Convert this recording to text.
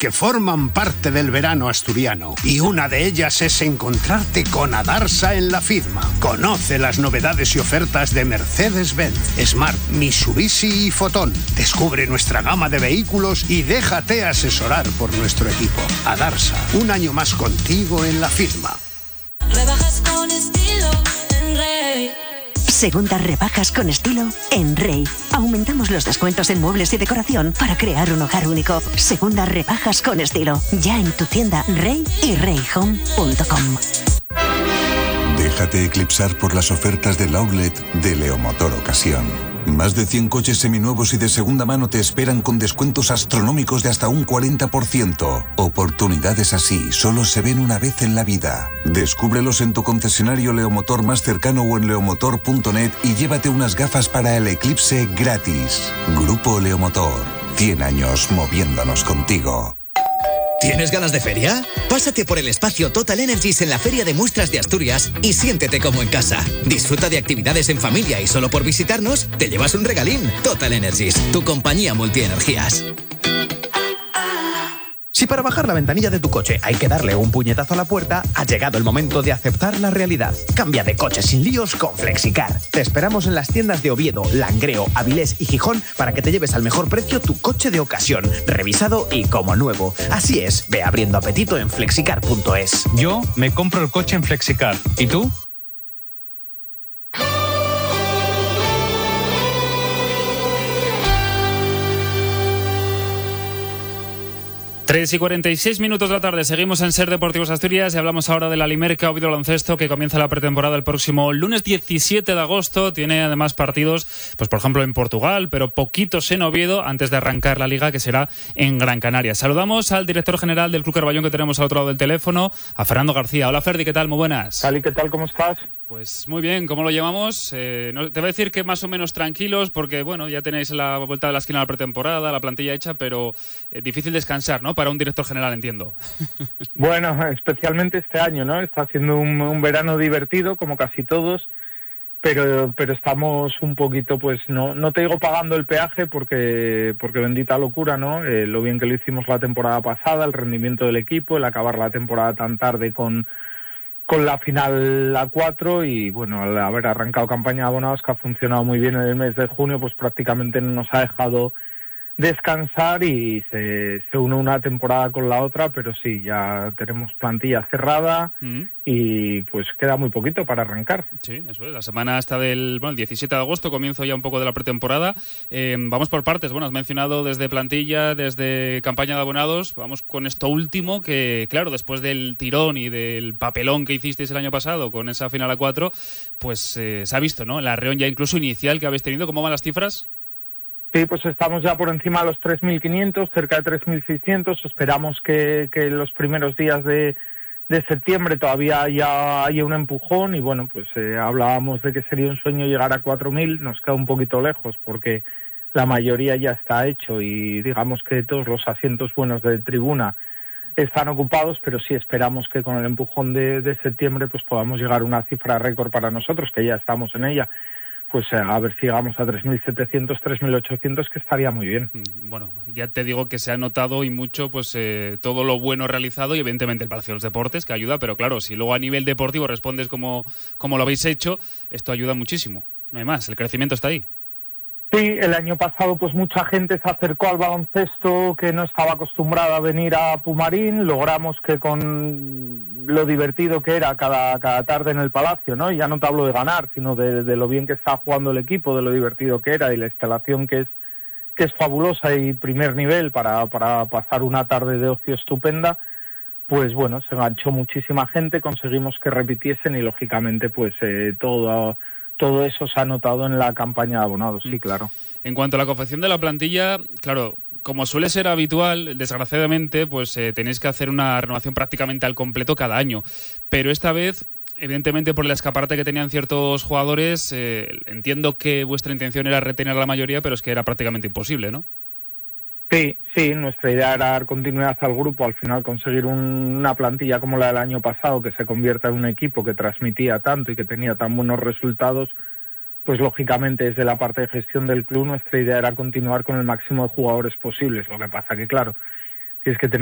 que forman parte del verano asturiano. Y una de ellas es encontrarte con Adarsa en la FIDMA. Conoce las novedades y ofertas de Mercedes-Benz, Smart, Mitsubishi y Fotón. Descubre nuestra gama de vehículos y déjate asesorar por nuestro equipo. Adarsa, un año más contigo en la FIDMA. Rebajas con estilo en Rey. Segundas rebajas con estilo en Rey. Aumentamos los descuentos en muebles y decoración para crear un hogar único. Segundas rebajas con estilo. Ya en tu tienda Rey y reyhome.com. Déjate eclipsar por las ofertas del outlet de Leomotor Ocasión. Más de 100 coches seminuevos y de segunda mano te esperan con descuentos astronómicos de hasta un 40%. Oportunidades así solo se ven una vez en la vida. Descúbrelos en tu concesionario Leomotor más cercano o en leomotor.net y llévate unas gafas para el eclipse gratis. Grupo Leomotor. 100 años moviéndonos contigo. ¿Tienes ganas de feria? Pásate por el espacio Total Energies en la Feria de Muestras de Asturias y siéntete como en casa. Disfruta de actividades en familia y solo por visitarnos te llevas un regalín. Total Energies, tu compañía multienergías. Si para bajar la ventanilla de tu coche hay que darle un puñetazo a la puerta, ha llegado el momento de aceptar la realidad. Cambia de coche sin líos con Flexicar. Te esperamos en las tiendas de Oviedo, Langreo, Avilés y Gijón para que te lleves al mejor precio tu coche de ocasión, revisado y como nuevo. Así es, ve abriendo apetito en flexicar.es. Yo me compro el coche en Flexicar. ¿Y tú? Tres y 46 minutos de la tarde, seguimos en Ser Deportivos Asturias y hablamos ahora de la Limerca Oviedo Baloncesto, que comienza la pretemporada el próximo lunes 17 de agosto. Tiene además partidos, pues por ejemplo en Portugal, pero poquitos en Oviedo antes de arrancar la liga, que será en Gran Canaria. Saludamos al director general del Club Carballón, que tenemos al otro lado del teléfono, a Fernando García. Hola Ferdi, ¿qué tal? Muy buenas. Cali, ¿qué tal? ¿Cómo estás? Pues muy bien, ¿cómo lo llevamos? Te voy a decir que más o menos tranquilos, porque bueno, ya tenéis la vuelta de la esquina a la pretemporada, la plantilla hecha, pero difícil descansar, ¿no? Para un director general, entiendo. Bueno, especialmente este año, ¿no? Está siendo un verano divertido, como casi todos, pero estamos un poquito, pues no te digo pagando el peaje, porque bendita locura, ¿no? Lo bien que lo hicimos la temporada pasada, el rendimiento del equipo, el acabar la temporada tan tarde con la final a 4 y bueno, al haber arrancado campaña de abonados, que ha funcionado muy bien en el mes de junio, pues prácticamente no nos ha dejado descansar y se une una temporada con la otra, pero sí, ya tenemos plantilla cerrada y pues queda muy poquito para arrancar. Sí, eso es, la semana hasta el 17 de agosto, comienzo ya un poco de la pretemporada. Vamos por partes, bueno, has mencionado desde plantilla, desde campaña de abonados, vamos con esto último, que claro, después del tirón y del papelón que hicisteis el año pasado con esa final a 4, pues se ha visto, ¿no? La reunión ya incluso inicial que habéis tenido, ¿cómo van las cifras? Sí, pues estamos ya por encima de los 3.500, cerca de 3.600. Esperamos que los primeros días de septiembre todavía haya un empujón y bueno, pues hablábamos de que sería un sueño llegar a 4.000. Nos queda un poquito lejos porque la mayoría ya está hecho y digamos que todos los asientos buenos de tribuna están ocupados, pero sí esperamos que con el empujón de septiembre pues podamos llegar a una cifra récord para nosotros, que ya estamos en ella. Pues a ver si llegamos a 3.700, 3.800, que estaría muy bien. Bueno, ya te digo que se ha notado y mucho pues todo lo bueno realizado y evidentemente el Palacio de los Deportes, que ayuda, pero claro, si luego a nivel deportivo respondes como lo habéis hecho, esto ayuda muchísimo. No hay más, el crecimiento está ahí. Sí, el año pasado pues mucha gente se acercó al baloncesto que no estaba acostumbrada a venir a Pumarín. Logramos que con lo divertido que era cada tarde en el Palacio, ¿no? Y ya no te hablo de ganar, sino de lo bien que está jugando el equipo, de lo divertido que era y la instalación que es fabulosa y primer nivel para pasar una tarde de ocio estupenda. Pues bueno, se enganchó muchísima gente, conseguimos que repitiesen y lógicamente pues todo eso se ha notado en la campaña de abonados, sí, claro. En cuanto a la confección de la plantilla, claro, como suele ser habitual, desgraciadamente, pues tenéis que hacer una renovación prácticamente al completo cada año. Pero esta vez, evidentemente, por el escaparate que tenían ciertos jugadores, entiendo que vuestra intención era retener a la mayoría, pero es que era prácticamente imposible, ¿no? Sí, nuestra idea era dar continuidad al grupo, al final conseguir una plantilla como la del año pasado, que se convierta en un equipo que transmitía tanto y que tenía tan buenos resultados, pues lógicamente desde la parte de gestión del club nuestra idea era continuar con el máximo de jugadores posibles. Lo que pasa que claro, si es que